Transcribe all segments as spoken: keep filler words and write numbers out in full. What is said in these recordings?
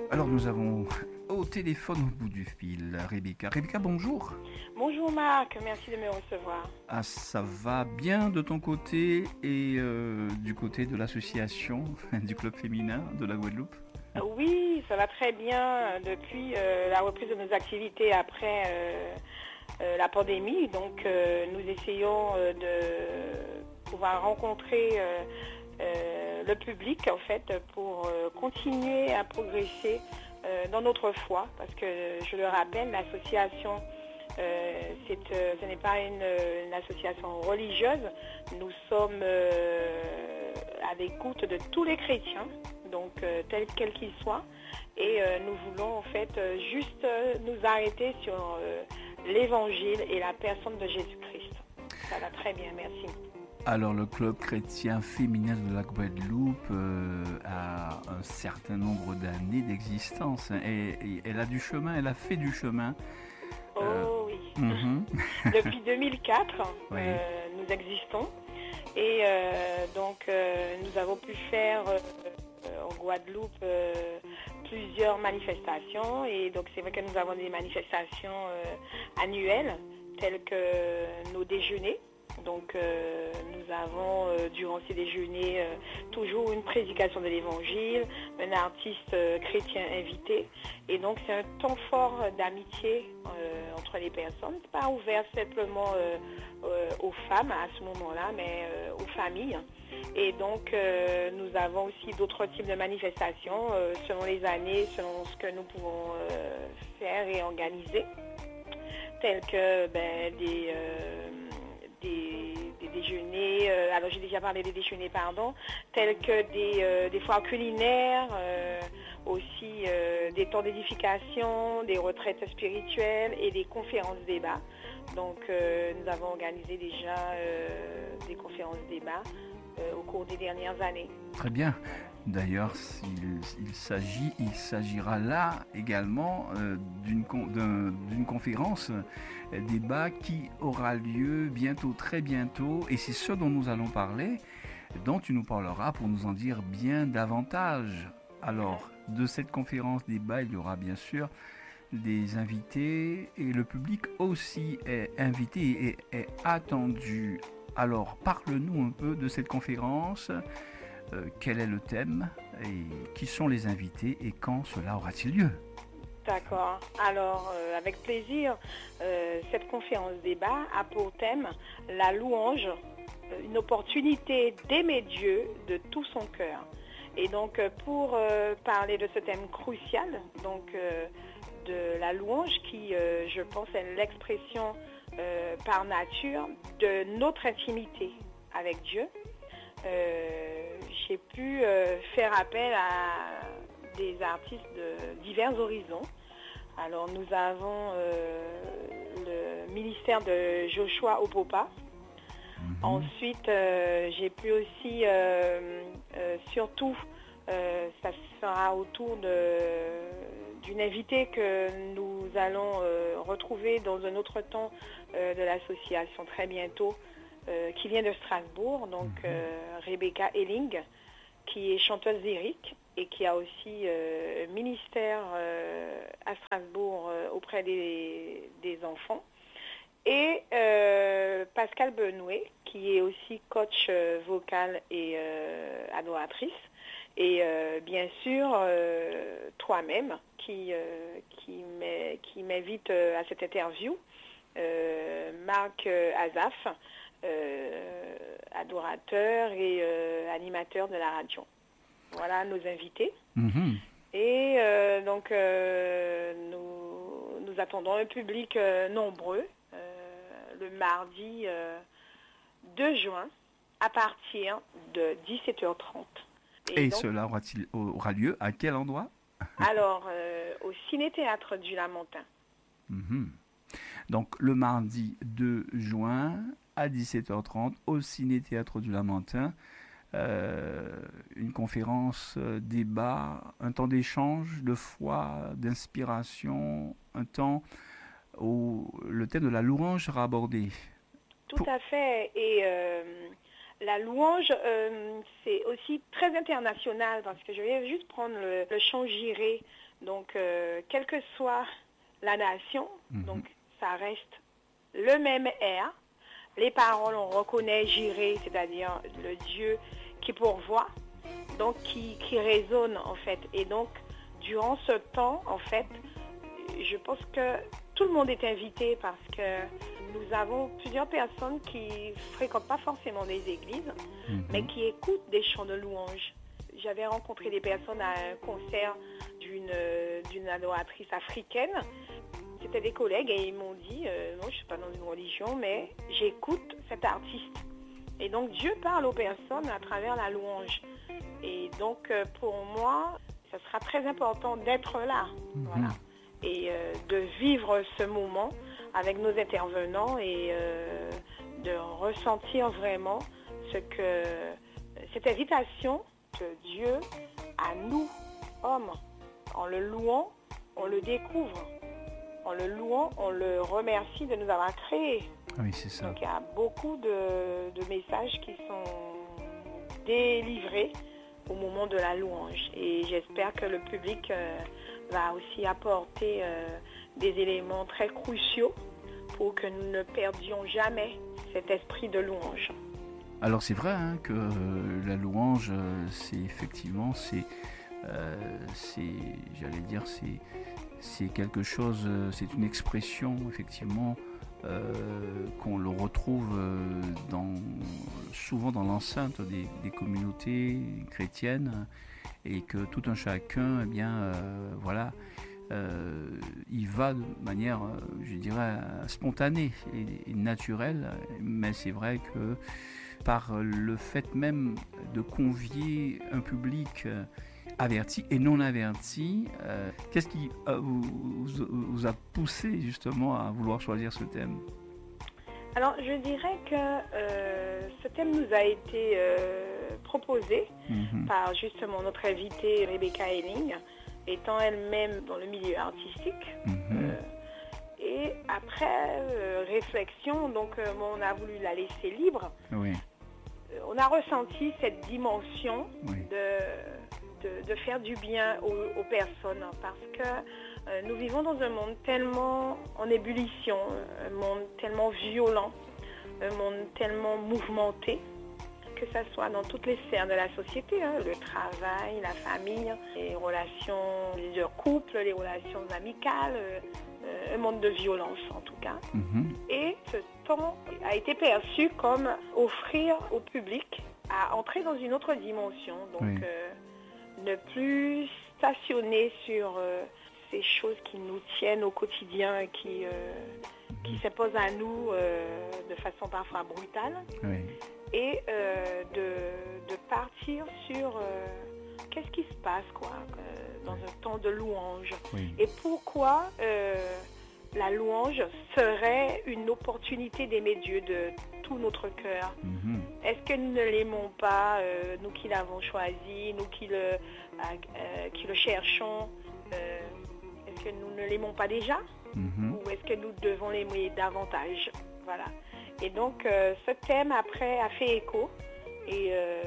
Alors nous avons au téléphone au bout du fil Rebecca. Rebecca, bonjour. Bonjour Marc, merci de me recevoir. Ah, ça va bien de ton côté et euh, du côté de l'association du club féminin de la Guadeloupe? Oui, ça va très bien depuis euh, la reprise de nos activités après euh, euh, la pandémie. Donc euh, nous essayons euh, de pouvoir rencontrer euh, euh, le public en fait pour euh, continuer à progresser euh, dans notre foi. Parce que je le rappelle, l'association Euh, c'est, euh, ce n'est pas une, une association religieuse. Nous sommes euh, à l'écoute de tous les chrétiens, donc euh, tels quels qu'ils soient, et euh, nous voulons en fait euh, juste euh, nous arrêter sur euh, l'évangile et la personne de Jésus-Christ. Ça va très bien, merci. Alors le club chrétien féminin de la Guadeloupe euh, a un certain nombre d'années d'existence hein, et, et elle a du chemin, elle a fait du chemin. Oh Euh, oui. mhm. Depuis deux mille quatre, Oui. euh, nous existons et euh, donc euh, nous avons pu faire euh, en Guadeloupe euh, plusieurs manifestations et donc c'est vrai que nous avons des manifestations euh, annuelles telles que nos déjeuners. Donc euh, nous avons euh, durant ces déjeuners euh, toujours une prédication de l'évangile, un artiste euh, chrétien invité et donc c'est un temps fort d'amitié euh, entre les personnes. C'est pas ouvert simplement euh, euh, aux femmes à ce moment-là, mais euh, aux familles. Et donc euh, nous avons aussi d'autres types de manifestations euh, selon les années, selon ce que nous pouvons euh, faire et organiser, tels que ben, des euh, Des, des déjeuners, euh, alors j'ai déjà parlé des déjeuners, pardon, tels que des, euh, des foires culinaires, euh, aussi euh, des temps d'édification, des retraites spirituelles et des conférences débats. Donc euh, nous avons organisé déjà euh, des conférences débats euh, au cours des dernières années. Très bien. D'ailleurs, il, il s'agit, il s'agira là également euh, d'une, con, d'un, d'une conférence euh, débat qui aura lieu bientôt, très bientôt, et c'est ce dont nous allons parler, dont tu nous parleras pour nous en dire bien davantage. Alors, de cette conférence débat, il y aura bien sûr des invités et le public aussi est invité et est attendu. Alors, parle-nous un peu de cette conférence. Euh, quel est le thème et qui sont les invités et quand cela aura-t-il lieu? D'accord. Alors, euh, avec plaisir, euh, cette conférence débat a pour thème la louange, une opportunité d'aimer Dieu de tout son cœur. Et donc, pour euh, parler de ce thème crucial, donc euh, de la louange qui, euh, je pense, est l'expression euh, par nature de notre intimité avec Dieu, euh, j'ai pu euh, faire appel à des artistes de divers horizons. Alors nous avons euh, le ministère de Joshua Opopa. Mm-hmm. Ensuite, euh, j'ai pu aussi, euh, euh, surtout, euh, ça sera autour de, d'une invitée que nous allons euh, retrouver dans un autre temps euh, de l'association très bientôt, euh, qui vient de Strasbourg, donc euh, Rebecca Elling, qui est chanteuse lyrique et qui a aussi euh, un ministère euh, à Strasbourg euh, auprès des, des enfants. Et euh, Pascal Benouet, qui est aussi coach euh, vocal et euh, adoratrice. Et euh, bien sûr, euh, toi-même, qui, euh, qui, qui m'invite euh, à cette interview, euh, Marc euh, Azaf, euh, adorateur et euh, animateur de la radio. Voilà nos invités. Mm-hmm. Et euh, donc, euh, nous, nous attendons un public euh, nombreux euh, le mardi euh, deux juin à partir de dix-sept heures trente. Et, Et donc, cela aura-t-il, aura lieu à quel endroit? Alors, euh, au Ciné-Théâtre du Lamentin. Mm-hmm. Donc, le mardi deux juin à dix-sept heures trente au Ciné-Théâtre du Lamentin. Euh, une conférence, euh, débat, un temps d'échange, de foi, d'inspiration, un temps où le thème de la louange sera abordé. Tout Pour... à fait. Et euh, La louange, euh, c'est aussi très international parce que je vais juste prendre le, le chant jiré. Donc, euh, quelle que soit la nation, mm-hmm. donc ça reste le même air. Les paroles, on reconnaît jiré, c'est-à-dire le Dieu qui pourvoit, donc qui, qui résonne en fait. Et donc, durant ce temps, en fait, je pense que tout le monde est invité parce que nous avons plusieurs personnes qui ne fréquentent pas forcément des églises, mm-hmm. mais qui écoutent des chants de louange. J'avais rencontré des personnes à un concert d'une, d'une adoratrice africaine. C'était des collègues et ils m'ont dit, euh, non, je ne suis pas dans une religion, mais j'écoute cet artiste. Et donc Dieu parle aux personnes à travers la louange. Et donc pour moi, ce sera très important d'être là. Mm-hmm. Voilà. Et euh, de vivre ce moment avec nos intervenants et euh, de ressentir vraiment ce que cette invitation de Dieu à nous, hommes, en le louant, on le découvre. En le louant, on le remercie de nous avoir créés. Oui, c'est ça. Donc il y a beaucoup de, de messages qui sont délivrés au moment de la louange. Et j'espère que le public euh, va aussi apporter euh, des éléments très cruciaux pour que nous ne perdions jamais cet esprit de louange. Alors c'est vrai hein, que euh, la louange, euh, c'est effectivement, c'est, euh, c'est, j'allais dire, c'est, c'est quelque chose, euh, c'est une expression effectivement euh, qu'on le retrouve euh, dans, souvent dans l'enceinte des, des communautés chrétiennes et que tout un chacun, eh bien, euh, voilà. Euh, il va de manière, euh, je dirais, spontanée et, et naturelle, mais c'est vrai que par le fait même de convier un public euh, averti et non averti, euh, qu'est-ce qui euh, vous, vous, vous a poussé justement à vouloir choisir ce thème ? Alors, je dirais que euh, ce thème nous a été euh, proposé mm-hmm. par justement notre invitée Rebecca Helling, étant elle-même dans le milieu artistique. Mm-hmm. Euh, et après euh, réflexion, donc euh, on a voulu la laisser libre. Oui. Euh, on a ressenti cette dimension oui. de, de, de faire du bien aux, aux personnes parce que euh, nous vivons dans un monde tellement en ébullition, un monde tellement violent, un monde tellement mouvementé, que ça soit dans toutes les sphères de la société, hein, le travail, la famille, les relations de couple, les relations amicales, euh, un monde de violence en tout cas. Mm-hmm. Et ce temps a été perçu comme offrir au public à entrer dans une autre dimension, donc oui. euh, ne plus stationner sur euh, ces choses qui nous tiennent au quotidien, qui, euh, mm-hmm. qui s'imposent à nous euh, de façon parfois brutale. Oui. Et euh, de, de partir sur euh, qu'est-ce qui se passe quoi, euh, dans oui. un temps de louange. Oui. Et pourquoi euh, la louange serait une opportunité d'aimer Dieu de tout notre cœur. Mm-hmm. Est-ce que nous ne l'aimons pas, euh, nous qui l'avons choisi, nous qui le, euh, qui le cherchons, euh, est-ce que nous ne l'aimons pas déjà mm-hmm. ou est-ce que nous devons l'aimer davantage? Voilà. Et donc, euh, ce thème, après, a fait écho. Et euh,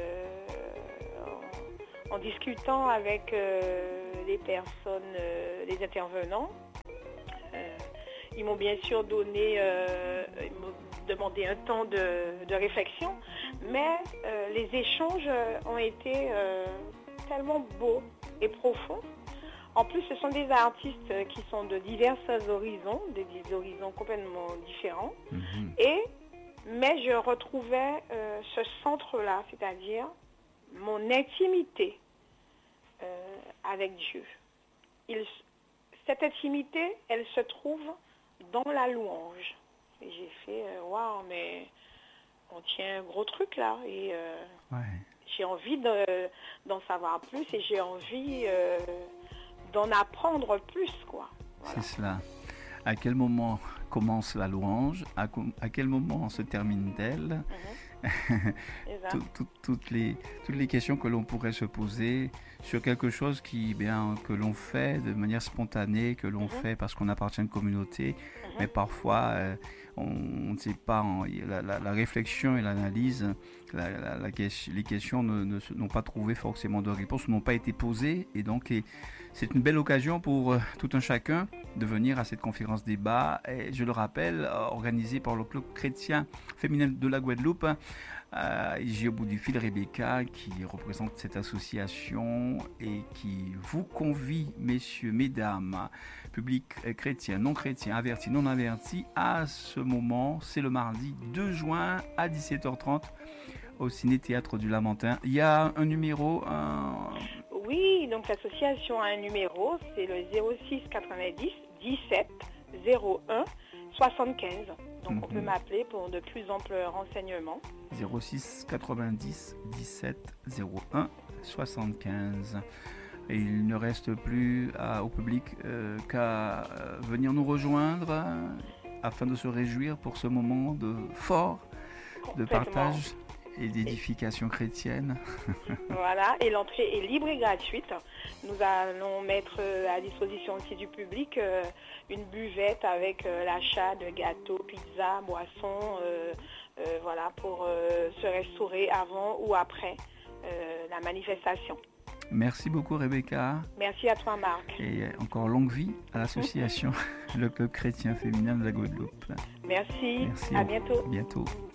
en, en discutant avec euh, les personnes, euh, les intervenants, euh, ils m'ont bien sûr donné, euh, ils m'ont demandé un temps de, de réflexion, mais euh, les échanges ont été euh, tellement beaux et profonds. En plus, ce sont des artistes qui sont de divers horizons, des, des horizons complètement différents. Mmh. Et Mais je retrouvais euh, ce centre-là, c'est-à-dire mon intimité euh, avec Dieu. Il, cette intimité, elle se trouve dans la louange. Et j'ai fait, waouh, wow, mais on tient un gros truc là. Et euh, ouais. j'ai envie de, d'en savoir plus et j'ai envie euh, d'en apprendre plus, quoi. Voilà. C'est cela. À quel moment commence la louange, à, à quel moment se termine-t-elle, mm-hmm. Exact. Tout- tout- toutes les, toutes les questions que l'on pourrait se poser sur quelque chose qui, bien, que l'on fait de manière spontanée, que l'on Mhm, fait parce qu'on appartient à une communauté, mais mhm. parfois euh, on on ne sait pas, en- la, la- la réflexion et l'analyse, la- la- la ques- les questions ne- ne se- n'ont pas trouvé forcément de réponse, n'ont pas été posées, et donc et c'est une belle occasion pour euh, tout un chacun de venir à cette conférence débat, et je le rappelle, euh, organisée par le Club chrétien féminin de la Guadeloupe. Euh, j'ai au bout du fil Rebecca qui représente cette association et qui vous convie, messieurs, mesdames, public euh, chrétien, non chrétien, averti, non averti, à ce moment, c'est le mardi deux juin à dix-sept heures trente au Ciné-Théâtre du Lamentin. Il y a un numéro, un... Oui, donc l'association a un numéro, c'est le zéro six quatre-vingt-dix dix-sept zéro un soixante-quinze. Donc on peut Mhm. m'appeler pour de plus amples renseignements. zéro six quatre-vingt-dix dix-sept zéro un soixante-quinze. Et il ne reste plus à- au public euh, qu'à euh, venir nous rejoindre euh, afin de se réjouir pour ce moment de fort, de Complètement. partage et d'édification chrétienne. Voilà, et l'entrée est libre et gratuite. Nous allons mettre euh, à disposition aussi du public euh, une buvette avec euh, l'achat de gâteaux, pizzas, boissons, euh, euh, voilà, pour euh, se restaurer avant ou après euh, la manifestation. Merci beaucoup Rebecca Merci à toi, Marc. et encore longue vie à l'association Le Club chrétien féminin de la Guadeloupe. Merci, Merci, à au- bientôt. à bientôt.